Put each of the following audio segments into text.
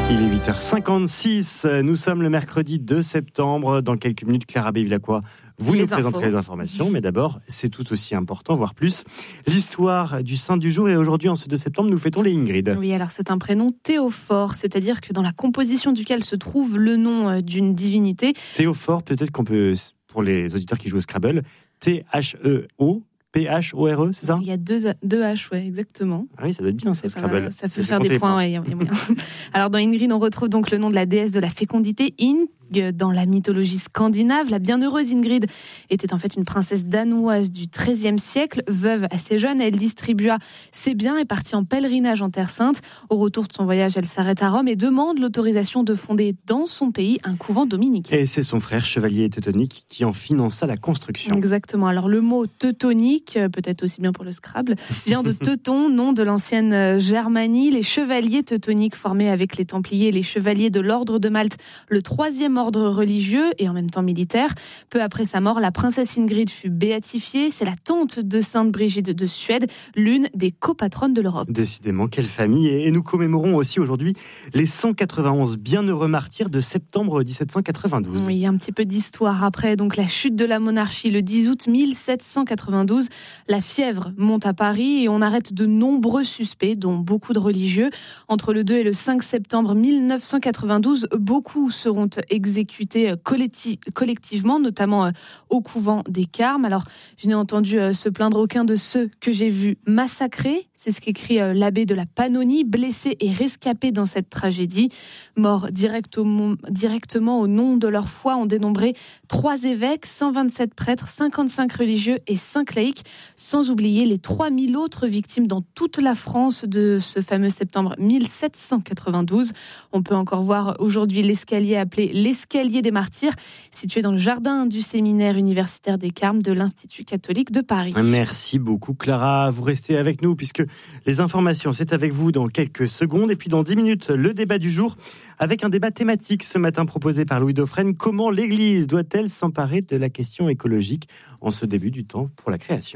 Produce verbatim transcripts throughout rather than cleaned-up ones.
Il est huit heures cinquante-six, nous sommes le mercredi deux septembre. Dans quelques minutes, Clara Bévilacqua, vous les nous présenterez infos. les informations. Mais d'abord, c'est tout aussi important, voire plus, l'histoire du saint du jour. Et aujourd'hui, en ce deux septembre, nous fêtons les Ingrid. Oui, alors c'est un prénom théophore, c'est-à-dire que dans la composition duquel se trouve le nom d'une divinité. Théophore, peut-être qu'on peut, pour les auditeurs qui jouent au Scrabble, T H E O P H O R E, c'est ça ? Il y a deux, deux H, ouais, exactement. Ah oui, ça doit être bien, ça, C'est Scrabble. mal, ça peut Je faire vais des compter points, les ouais, y a moyen. Alors dans Ingrid, on retrouve donc le nom de la déesse de la fécondité, Ing. Dans la mythologie scandinave, la bienheureuse Ingrid était en fait une princesse danoise du treizième siècle, veuve assez jeune. Elle distribua ses biens et partit en pèlerinage en Terre Sainte. Au retour de son voyage, elle s'arrête à Rome et demande l'autorisation de fonder dans son pays un couvent dominicain. Et c'est son frère, chevalier teutonique, qui en finança la construction. Exactement. Alors le mot teutonique, peut-être aussi bien pour le Scrabble, vient de Teuton, nom de l'ancienne Germanie. Les chevaliers teutoniques formés avec les Templiers et les chevaliers de l'ordre de Malte, le troisième ordre religieux et en même temps militaire. Peu après sa mort, la princesse Ingrid fut béatifiée. C'est la tante de Sainte Brigitte de Suède, l'une des copatronnes de l'Europe. Décidément, quelle famille. Et nous commémorons aussi aujourd'hui les cent quatre-vingt-onze bienheureux martyrs de septembre dix-sept cent quatre-vingt-douze. Oui, un petit peu d'histoire après. Donc la chute de la monarchie le dix août mille sept cent quatre-vingt-douze. La fièvre monte à Paris et on arrête de nombreux suspects, dont beaucoup de religieux. Entre le deux et le cinq septembre mille neuf cent quatre-vingt-douze, beaucoup seront exécutés collectivement, notamment au couvent des Carmes. Alors, je n'ai entendu se plaindre aucun de ceux que j'ai vus massacrés. C'est ce qu'écrit l'abbé de la Pannonie, blessé et rescapé dans cette tragédie. Morts directement, directement au nom de leur foi, ont dénombré trois évêques, cent vingt-sept prêtres, cinquante-cinq religieux et cinq laïcs, sans oublier les trois mille autres victimes dans toute la France de ce fameux septembre mille sept cent quatre-vingt-douze. On peut encore voir aujourd'hui l'escalier appelé l'escalier des martyrs, situé dans le jardin du séminaire universitaire des Carmes de l'Institut catholique de Paris. Merci beaucoup Clara, vous restez avec nous puisque les informations, c'est avec vous dans quelques secondes. Et puis dans dix minutes, le débat du jour, avec un débat thématique ce matin proposé par Louis Dauphren. Comment l'Église doit-elle s'emparer de la question écologique en ce début du temps pour la création ?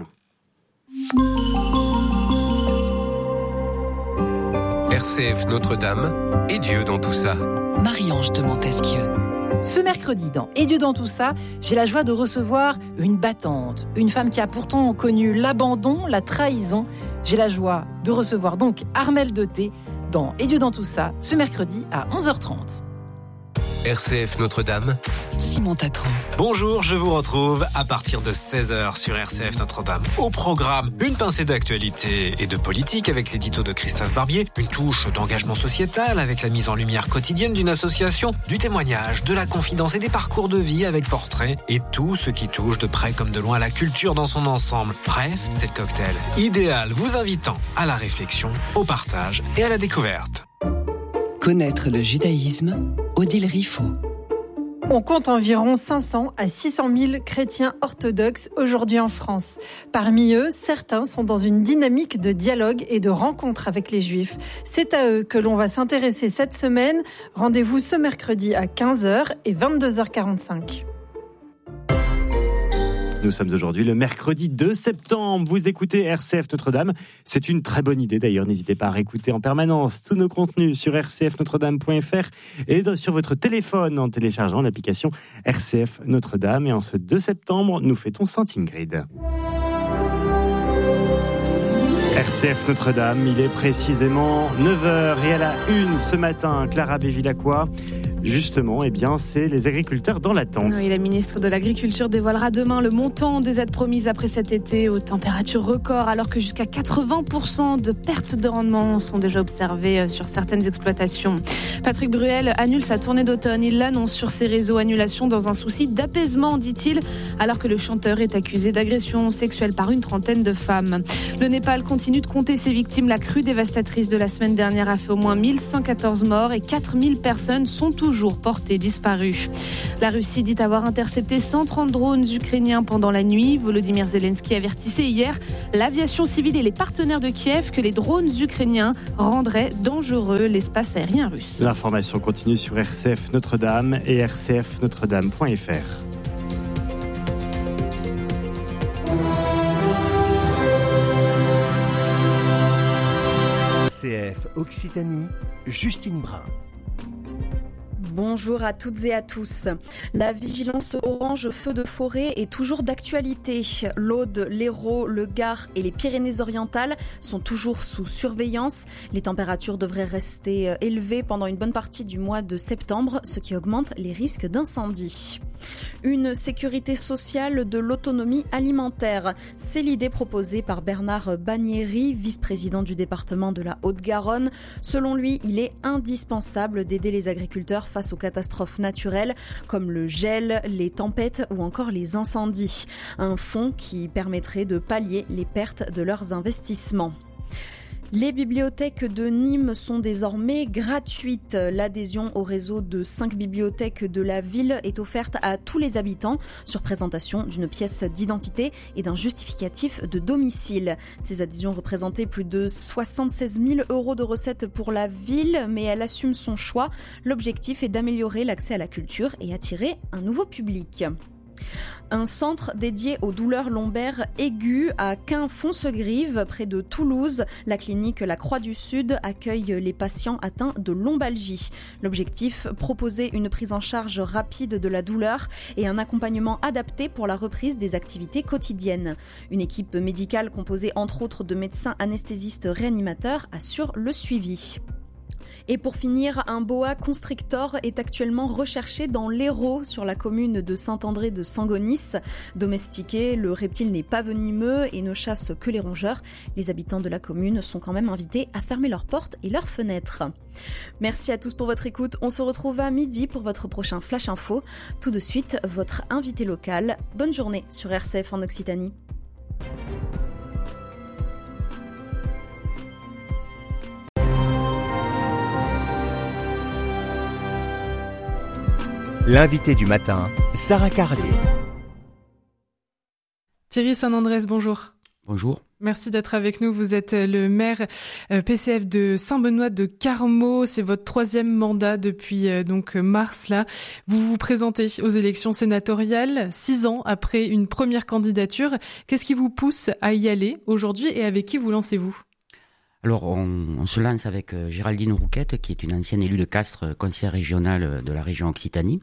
R C F Notre-Dame et Dieu dans tout ça. Marie-Ange de Montesquieu. Ce mercredi, dans Et Dieu dans tout ça, j'ai la joie de recevoir une battante, une femme qui a pourtant connu l'abandon, la trahison. J'ai la joie de recevoir donc Armelle Deté dans Et Dieu dans tout ça, ce mercredi à onze heures trente. R C F Notre-Dame, Simon Tatron. Bonjour, je vous retrouve à partir de seize heures sur R C F Notre-Dame. Au programme, une pincée d'actualité et de politique avec l'édito de Christophe Barbier, une touche d'engagement sociétal avec la mise en lumière quotidienne d'une association, du témoignage, de la confidence et des parcours de vie avec portraits et tout ce qui touche de près comme de loin la culture dans son ensemble. Bref, c'est le cocktail idéal vous invitant à la réflexion, au partage et à la découverte. Connaître le judaïsme, Odile Riffaut. On compte environ cinq cents à six cent mille chrétiens orthodoxes aujourd'hui en France. Parmi eux, certains sont dans une dynamique de dialogue et de rencontre avec les Juifs. C'est à eux que l'on va s'intéresser cette semaine. Rendez-vous ce mercredi à quinze heures et vingt-deux heures quarante-cinq. Nous sommes aujourd'hui le mercredi deux septembre. Vous écoutez R C F Notre-Dame. C'est une très bonne idée d'ailleurs. N'hésitez pas à réécouter en permanence tous nos contenus sur r c f notre dame point f r et sur votre téléphone en téléchargeant l'application R C F Notre-Dame. Et en ce deux septembre, nous fêtons Sainte Ingrid. R C F Notre-Dame, il est précisément neuf heures et à la une ce matin, Clara Bévilacqua. Justement, eh bien, c'est les agriculteurs dans l'attente. Oui, la ministre de l'Agriculture dévoilera demain le montant des aides promises après cet été aux températures records, alors que jusqu'à quatre-vingts pour cent de pertes de rendement sont déjà observées sur certaines exploitations. Patrick Bruel annule sa tournée d'automne. Il l'annonce sur ses réseaux, annulation dans un souci d'apaisement, dit-il, alors que le chanteur est accusé d'agression sexuelle par une trentaine de femmes. Le Népal continue de compter ses victimes. La crue dévastatrice de la semaine dernière a fait au moins mille cent quatorze morts et quatre mille personnes sont toujours portées disparues. La Russie dit avoir intercepté cent trente drones ukrainiens pendant la nuit. Volodymyr Zelensky avertissait hier l'aviation civile et les partenaires de Kiev que les drones ukrainiens rendraient dangereux l'espace aérien russe. L'information continue sur R C F Notre-Dame et r c f notre dame point f r. R C F Occitanie, Justine Brun. Bonjour à toutes et à tous. La vigilance orange feu de forêt est toujours d'actualité. L'Aude, l'Hérault, le Gard et les Pyrénées-Orientales sont toujours sous surveillance. Les températures devraient rester élevées pendant une bonne partie du mois de septembre, ce qui augmente les risques d'incendie. Une sécurité sociale de l'autonomie alimentaire. C'est l'idée proposée par Bernard Bagnéry, vice-président du département de la Haute-Garonne. Selon lui, il est indispensable d'aider les agriculteurs face aux catastrophes naturelles comme le gel, les tempêtes ou encore les incendies. Un fonds qui permettrait de pallier les pertes de leurs investissements. Les bibliothèques de Nîmes sont désormais gratuites. L'adhésion au réseau de cinq bibliothèques de la ville est offerte à tous les habitants sur présentation d'une pièce d'identité et d'un justificatif de domicile. Ces adhésions représentaient plus de soixante-seize mille euros de recettes pour la ville, mais elle assume son choix. L'objectif est d'améliorer l'accès à la culture et attirer un nouveau public. Un centre dédié aux douleurs lombaires aiguës à Quin-Foncegrive, près de Toulouse. La clinique La Croix du Sud accueille les patients atteints de lombalgie. L'objectif, proposer une prise en charge rapide de la douleur et un accompagnement adapté pour la reprise des activités quotidiennes. Une équipe médicale composée entre autres de médecins anesthésistes réanimateurs assure le suivi. Et pour finir, un boa constrictor est actuellement recherché dans l'Hérault, sur la commune de Saint-André de Sangonis. Domestiqué, le reptile n'est pas venimeux et ne chasse que les rongeurs. Les habitants de la commune sont quand même invités à fermer leurs portes et leurs fenêtres. Merci à tous pour votre écoute. On se retrouve à midi pour votre prochain Flash Info. Tout de suite, votre invité local. Bonne journée sur R C F en Occitanie. L'invité du matin, Sarah Carlier. Thierry Saint-Andrès, bonjour. Bonjour. Merci d'être avec nous. Vous êtes le maire P C F de Saint-Benoît de Carmaux. C'est votre troisième mandat depuis donc mars là. Vous vous présentez aux élections sénatoriales six ans après une première candidature. Qu'est-ce qui vous pousse à y aller aujourd'hui et avec qui vous lancez-vous ? Alors, on, on se lance avec euh, Géraldine Rouquette, qui est une ancienne élue de Castres, conseillère régionale de la région Occitanie.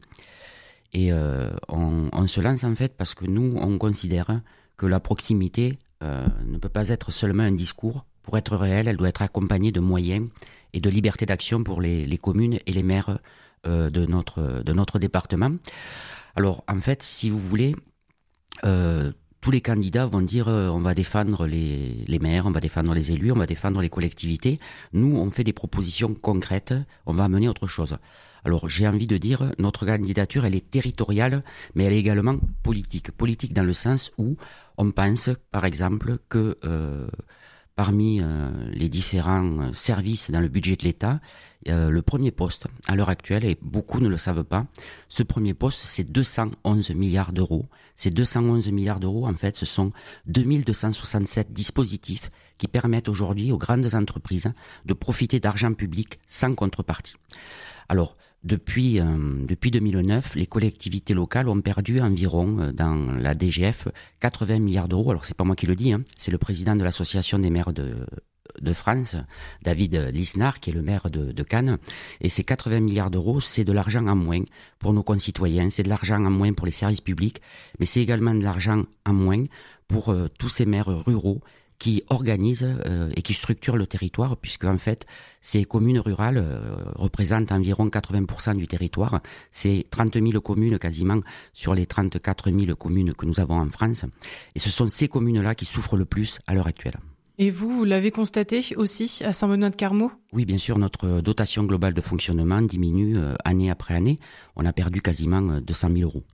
Et euh, on, on se lance en fait parce que nous, on considère que la proximité euh, ne peut pas être seulement un discours. Pour être réelle, elle doit être accompagnée de moyens et de liberté d'action pour les, les communes et les maires euh, de, notre, de notre département. Alors, en fait, si vous voulez... Euh, tous les candidats vont dire euh, on va défendre les, les maires, on va défendre les élus, on va défendre les collectivités. Nous, on fait des propositions concrètes, on va amener autre chose. Alors, j'ai envie de dire, notre candidature, elle est territoriale, mais elle est également politique. Politique dans le sens où on pense, par exemple, que euh, parmi euh, les différents services dans le budget de l'État, euh, le premier poste, à l'heure actuelle, et beaucoup ne le savent pas, ce premier poste, c'est deux cent onze milliards d'euros. Ces deux cent onze milliards d'euros, en fait, ce sont deux mille deux cent soixante-sept dispositifs qui permettent aujourd'hui aux grandes entreprises de profiter d'argent public sans contrepartie. Alors, depuis, euh, depuis deux mille neuf, les collectivités locales ont perdu environ, euh, dans la D G F, quatre-vingts milliards d'euros. Alors, c'est pas moi qui le dis, hein, c'est le président de l'Association des maires de, de France, David Lisnard, qui est le maire de, de Cannes. Et ces quatre-vingts milliards d'euros, c'est de l'argent en moins pour nos concitoyens, c'est de l'argent en moins pour les services publics, mais c'est également de l'argent en moins pour euh, tous ces maires ruraux qui organisent euh, et qui structurent le territoire, puisque en fait, ces communes rurales euh, représentent environ quatre-vingts pour cent du territoire. C'est trente mille communes quasiment sur les trente-quatre mille communes que nous avons en France. Et ce sont ces communes-là qui souffrent le plus à l'heure actuelle. Et vous, vous l'avez constaté aussi à Saint-Benoît de Carmaux ? Oui, bien sûr, notre dotation globale de fonctionnement diminue euh, année après année. On a perdu quasiment deux cent mille euros.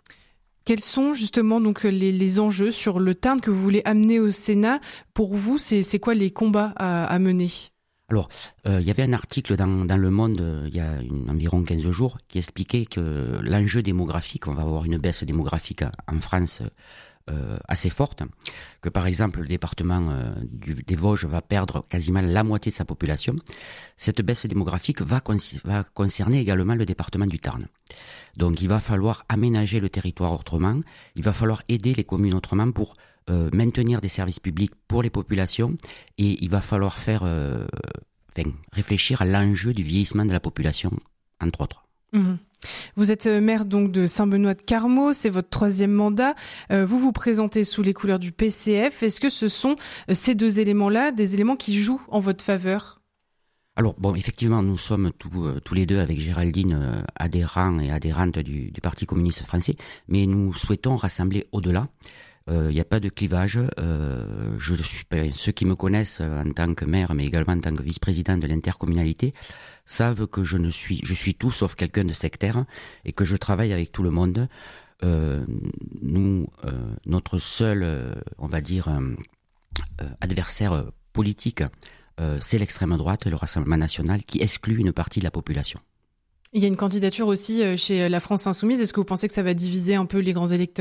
Quels sont justement donc les, les enjeux sur le terrain que vous voulez amener au Sénat ? Pour vous, c'est, c'est quoi les combats à, à mener ? Alors, euh, il y avait un article dans, dans Le Monde euh, il y a une, environ quinze jours qui expliquait que l'enjeu démographique, on va avoir une baisse démographique en France euh, assez forte, que par exemple le département euh, du, des Vosges va perdre quasiment la moitié de sa population. Cette baisse démographique va, con- va concerner également le département du Tarn. Donc il va falloir aménager le territoire autrement, il va falloir aider les communes autrement pour euh, maintenir des services publics pour les populations, et il va falloir faire, euh, enfin, réfléchir à l'enjeu du vieillissement de la population, entre autres. Mmh. Vous êtes maire donc de Saint-Benoît-de-Carmaux, c'est votre troisième mandat. Euh, vous vous présentez sous les couleurs du P C F. Est-ce que ce sont euh, ces deux éléments-là, des éléments qui jouent en votre faveur ? Alors bon, effectivement, nous sommes tous, euh, tous les deux avec Géraldine euh, adhérents et adhérentes du, du Parti communiste français, mais nous souhaitons rassembler au-delà. Il euh, n'y a pas de clivage. Euh, je suis, ben, ceux qui me connaissent euh, en tant que maire, mais également en tant que vice-président de l'intercommunalité, savent que je ne suis, je suis tout sauf quelqu'un de sectaire et que je travaille avec tout le monde. Euh, nous, euh, notre seul, euh, on va dire, euh, euh, adversaire politique, euh, c'est l'extrême droite, le Rassemblement national, qui exclut une partie de la population. Il y a une candidature aussi chez la France Insoumise. Est-ce que vous pensez que ça va diviser un peu les grands électeurs ?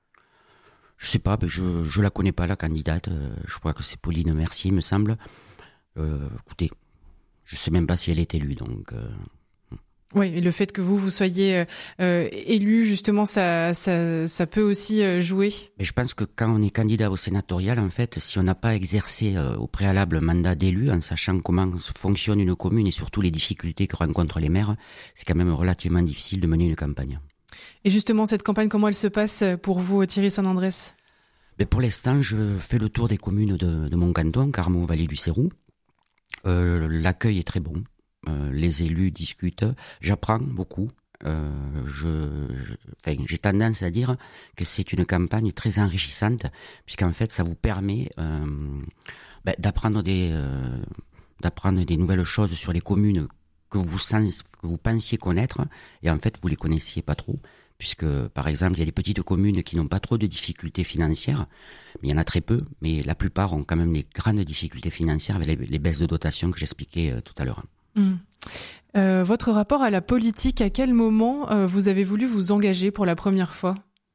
Je sais pas, je je la connais pas la candidate. Je crois que c'est Pauline Mercier, me semble. Euh, écoutez, je sais même pas si elle est élue, donc. Euh... Oui, et le fait que vous vous soyez euh, élu, justement, ça ça ça peut aussi jouer. Mais je pense que quand on est candidat au sénatorial, en fait, si on n'a pas exercé euh, au préalable mandat d'élu, en sachant comment fonctionne une commune et surtout les difficultés que rencontrent les maires, c'est quand même relativement difficile de mener une campagne. Et justement, cette campagne, comment elle se passe pour vous, Thierry Saint-Andrés ? Mais pour l'instant, je fais le tour des communes de, de mon canton, Carmaux, Vallée du Cérou. Euh, l'accueil est très bon. Euh, les élus discutent. J'apprends beaucoup. Euh, je, je, enfin, j'ai tendance à dire que c'est une campagne très enrichissante, puisqu'en fait, ça vous permet euh, ben, d'apprendre des, euh, d'apprendre des nouvelles choses sur les communes que vous, sens, que vous pensiez connaître, et en fait, vous les connaissiez pas trop, puisque, par exemple, il y a des petites communes qui n'ont pas trop de difficultés financières, mais il y en a très peu, mais la plupart ont quand même des grandes difficultés financières avec les, les baisses de dotation que j'expliquais euh, tout à l'heure. Mmh. Euh, votre rapport à la politique, à quel moment euh, vous avez voulu vous engager pour la première fois ?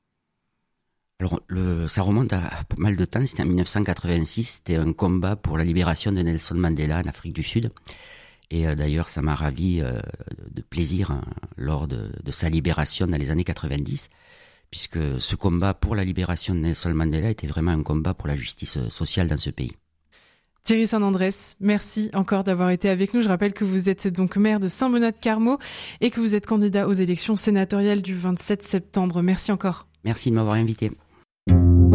Alors, le, ça remonte à pas mal de temps, c'était en dix-neuf cent quatre-vingt-six, c'était un combat pour la libération de Nelson Mandela en Afrique du Sud. Et euh, d'ailleurs, ça m'a ravi euh, de plaisir hein, lors de, de sa libération dans les années quatre-vingt-dix, puisque ce combat pour la libération de Nelson Mandela était vraiment un combat pour la justice sociale dans ce pays. Thierry Saint-Andrés, merci encore d'avoir été avec nous. Je rappelle que vous êtes donc maire de Saint-Benoît-de-Carmaux et que vous êtes candidat aux élections sénatoriales du vingt-sept septembre. Merci encore. Merci de m'avoir invité.